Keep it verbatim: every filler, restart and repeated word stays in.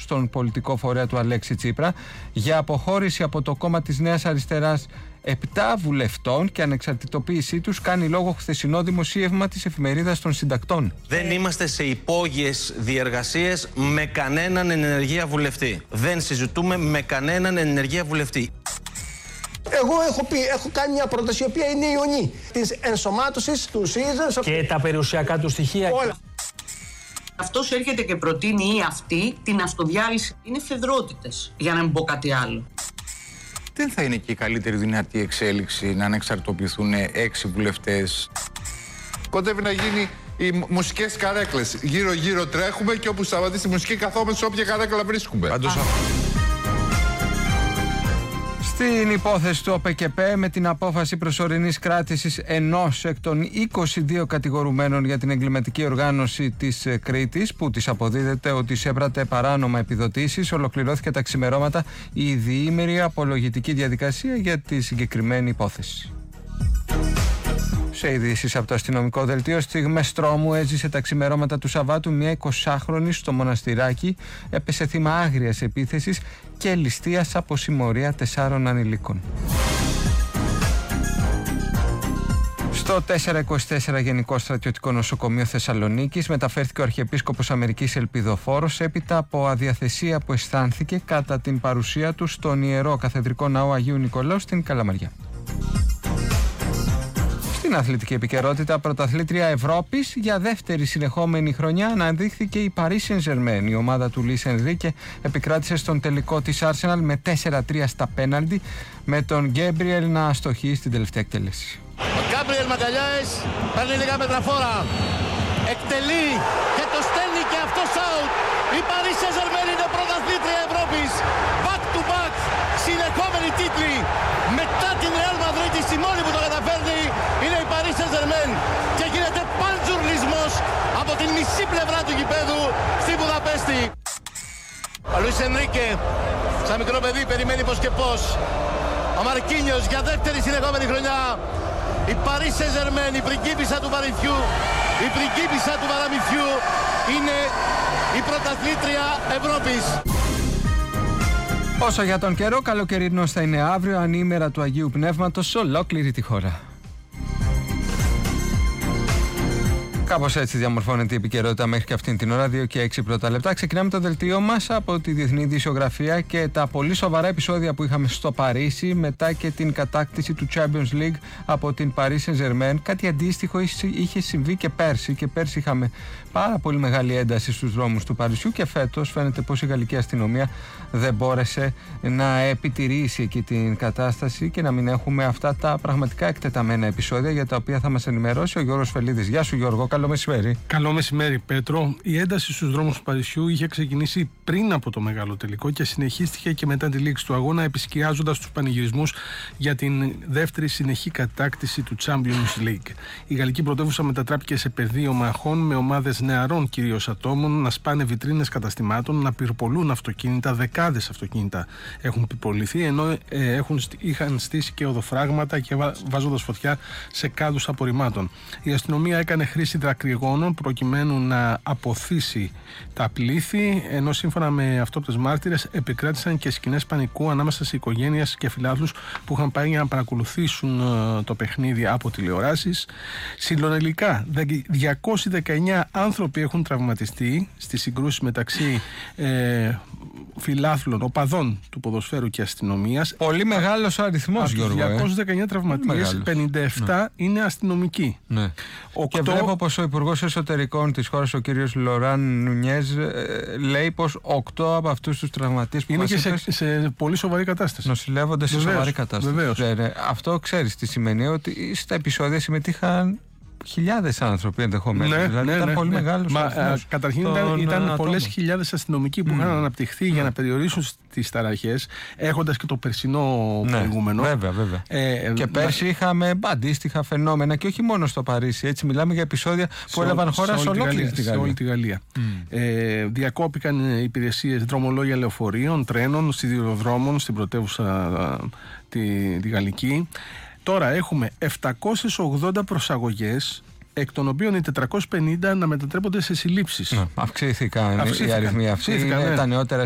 στον πολιτικό φορέα του Αλέξη Τσίπρα για αποχώρηση από το κόμμα της Νέας Αριστεράς επτά βουλευτών και ανεξαρτητοποίησή τους, κάνει λόγο χθεσινό δημοσίευμα της Εφημερίδας των Συντακτών. Δεν είμαστε σε υπόγειες διεργασίες με κανέναν ενεργεία βουλευτή. Δεν συζητούμε με κανέναν ενεργεία βουλευτή. Εγώ έχω πει, έχω κάνει μια πρόταση η οποία είναι ιονή της ενσωμάτωσης του ΣΥΡΙΖΑ και τα περιουσιακά του στοιχεία. Όλα. Αυτός έρχεται και προτείνει ή αυτή την αυτοδιάλυση. Είναι φεδρότητες, για να μην πω κάτι άλλο. Δεν θα είναι και η καλύτερη δυνατή εξέλιξη να ανεξαρτοποιηθούν έξι βουλευτές. Κοντεύει να γίνει οι μουσικές καρέκλες. Γύρω-γύρω τρέχουμε και όπου σταματήσει η μουσική καθόμαστε σε όποια καρέκλα βρίσκουμε. Πάντως... Στην υπόθεση του ΟΠΕΚΕΠΕ, με την απόφαση προσωρινής κράτησης ενός εκ των είκοσι δύο κατηγορουμένων για την εγκληματική οργάνωση της Κρήτης, που της αποδίδεται ότι εισέπρατε παράνομα επιδοτήσεις, ολοκληρώθηκε τα ξημερώματα η διήμερη απολογητική διαδικασία για τη συγκεκριμένη υπόθεση. Σε ειδήσεις από το αστυνομικό δελτίο, στιγμές τρόμου έζησε τα ξημερώματα του Σαββάτου μια εικοσάχρονη στο Μοναστηράκι. Έπεσε θύμα άγριας επίθεσης και ληστείας από συμμορία τεσσάρων ανηλίκων. Στο τετρακόσια είκοσι τέσσερα Γενικό Στρατιωτικό Νοσοκομείο Θεσσαλονίκης μεταφέρθηκε ο Αρχιεπίσκοπος Αμερικής Ελπιδοφόρος έπειτα από αδιαθεσία που αισθάνθηκε κατά την παρουσία του στον Ιερό Καθεδρικό Ναό Αγίου Νικολάου στην Καλαμαριά. Στην αθλητική επικαιρότητα, πρωταθλήτρια Ευρώπης για δεύτερη συνεχόμενη χρονιά αναδείχθηκε η Paris Saint-Germain. Η ομάδα του Λουίς Ενρίκε επικράτησε στον τελικό της Arsenal με τέσσερα τρία στα πέναλτι, με τον Γκέμπριελ να αστοχεί στην τελευταία εκτέλεση. Ο Γκάμπριελ Μαγκαλιάες παίρνει λίγα μετραφόρα, εκτελεί και το στέλνει και αυτός out. Η Paris Saint-Germain είναι πρωταθλήτρια Ευρώπης. Back to back, συνεχόμενοι τίτλοι. Μετά την Real Madrid, η μόνη που το καταφέρνει είναι η Paris Saint-Germain και γίνεται παντζουρλισμός από την μισή πλευρά του γηπέδου στη Βουδαπέστη. Ο Λουίς Ενρίκε, σαν μικρό παιδί, περιμένει πως και πως. Ο Μαρκίνιος για δεύτερη συνεχόμενη χρονιά. Η Paris Saint-Germain, η πριγκίπισσα του Παρισιού, η πριγκίπισσα του παραμυθιού, είναι η πρωταθλήτρια Ευρώπης. Όσο για τον καιρό, καλοκαιρινός θα είναι αύριο, ανήμερα του Αγίου Πνεύματος σε ολόκληρη τη χώρα. Κάπως έτσι διαμορφώνεται η επικαιρότητα μέχρι και αυτήν την ώρα, δύο και έξι πρώτα λεπτά. Ξεκινάμε το δελτίο μας από τη διεθνή ειδησιογραφία και τα πολύ σοβαρά επεισόδια που είχαμε στο Παρίσι μετά και την κατάκτηση του Champions League από την Paris Saint-Germain. Κάτι αντίστοιχο είχε συμβεί και πέρσι, και πέρσι είχαμε πάρα πολύ μεγάλη ένταση στους δρόμους του Παρισιού και φέτος φαίνεται πως η γαλλική αστυνομία δεν μπόρεσε να επιτηρήσει εκεί την κατάσταση και να μην έχουμε αυτά τα πραγματικά εκτεταμένα επεισόδια για τα οποία θα μας ενημερώσει ο Γιώργος Φελίδης. Γεια σου Γιώργο, καλό μεσημέρι. Καλό μεσημέρι Πέτρο. Η ένταση στους δρόμους του Παρισιού είχε ξεκινήσει πριν από το μεγάλο τελικό και συνεχίστηκε και μετά τη λήξη του αγώνα, επισκιάζοντας τους πανηγυρισμούς για την δεύτερη συνεχή κατάκτηση του Champions League. Η γαλλική πρωτεύουσα μετατράπηκε σε πεδίο μαχών με ομάδες νεαρών κυρίως ατόμων να σπάνε βιτρίνες καταστημάτων, να πυρπολούν αυτοκίνητα, δεκάδες αυτοκίνητα έχουν πυρποληθεί, ενώ ε, έχουν, είχαν στήσει και οδοφράγματα και βάζοντας φωτιά σε κάδους απορριμμάτων. Η αστυνομία έκανε χρήση δακρυγόνων προκειμένου να αποθήσει τα πλήθη, ενώ σύμφωνα με αυτόπτες μάρτυρες επικράτησαν και σκηνές πανικού ανάμεσα σε οικογένειες και φιλάθλους που είχαν πάει για να παρακολουθήσουν ε, το παιχνίδι από τηλεοράσεις. Συνολικά διακόσιοι δεκαεννιά άνθρωποι έχουν τραυματιστεί στις συγκρούσεις μεταξύ ε, φιλάθλων, οπαδών του ποδοσφαίρου και αστυνομίας. Πολύ μεγάλος αριθμός, Γιώργο. διακόσιοι δεκαεννιά τραυματίες, πενήντα επτά ναι. είναι αστυνομικοί. Ναι. οκτώ... Και βλέπω πως ο Υπουργός Εσωτερικών της χώρας, ο κύριος Λοράν Νουνιέζ, λέει πως οκτώ από αυτούς τους τραυματίες που είναι μας και σε, είπες, σε πολύ σοβαρή κατάσταση. Νοσηλεύονται σε σοβαρή κατάσταση. Βεβαίως. Ναι, ναι. Αυτό ξέρεις τι σημαίνει, ότι στα επεισόδια συμμετείχαν χιλιάδες άνθρωποι ενδεχομένως. Ναι, δηλαδή ναι, ήταν ναι, πολύ ναι. μεγάλος. Μα, α, καταρχήν ήταν, ήταν πολλές χιλιάδες αστυνομικοί που mm. είχαν αναπτυχθεί mm. για να περιορίσουν τις ταραχές, έχοντας και το περσινό ναι, προηγούμενο. Βέβαια, βέβαια. Ε, και πέρσι να... είχαμε αντίστοιχα φαινόμενα και όχι μόνο στο Παρίσι. Έτσι, μιλάμε για επεισόδια που έλαβαν χώρα σε ολόκληρη τη Γαλλία. Σε όλη τη Γαλλία. Mm. Ε, διακόπηκαν υπηρεσίες δρομολόγια λεωφορείων, τρένων, σιδηροδρόμων στην πρωτεύουσα τη, τη Γαλλική. Τώρα έχουμε επτακόσιες ογδόντα προσαγωγές, εκ των οποίων οι τετρακόσιες πενήντα να μετατρέπονται σε συλλήψεις. Ναι, αυξήθηκαν, αυξήθηκαν οι αριθμοί αυτοί. Ναι. Τα νεότερα